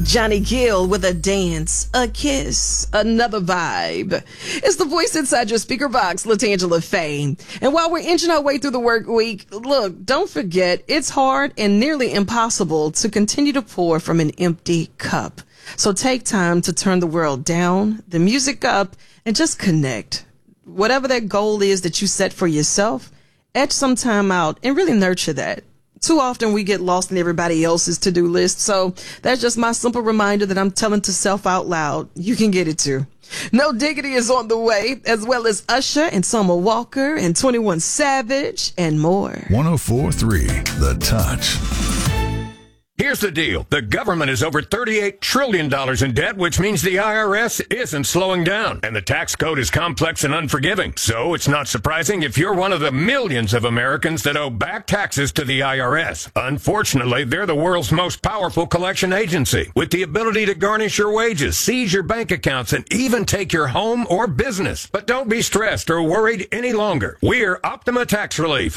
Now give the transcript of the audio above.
Johnny Gill with a dance, a kiss, another vibe. It's the voice inside your speaker box, Latangela Faye. And while we're inching our way through the work week, look, don't forget, it's hard and nearly impossible to continue to pour from an empty cup. So take time to turn the world down, the music up, and just connect. Whatever that goal is that you set for yourself, etch some time out and really nurture that. Too often we get lost in everybody else's to-do list, so that's just my simple reminder that I'm telling to self out loud. You can get it too. No Diggity is on the way, as well as Usher and Summer Walker and 21 Savage and more. 104.3 The Touch. Here's the deal. The government is over $38 trillion in debt, which means the IRS isn't slowing down. And the tax code is complex and unforgiving. So it's not surprising if you're one of the millions of Americans that owe back taxes to the IRS. Unfortunately, they're the world's most powerful collection agency, with the ability to garnish your wages, seize your bank accounts, and even take your home or business. But don't be stressed or worried any longer. We're Optima Tax Relief,